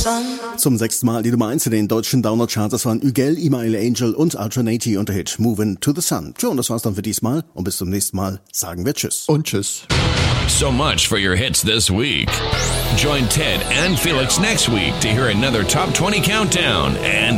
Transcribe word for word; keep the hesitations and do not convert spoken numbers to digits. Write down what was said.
Zum sechsten Mal die Nummer eins in den deutschen Download-Charts. Das waren Ügel, Email Angel und Alternati und der Hit Movin' to the Sun. Tja, und das war's dann für diesmal. Und bis zum nächsten Mal sagen wir Tschüss. Und Tschüss. So much for your hits this week. Join Ted and Felix next week to hear another Top twenty Countdown and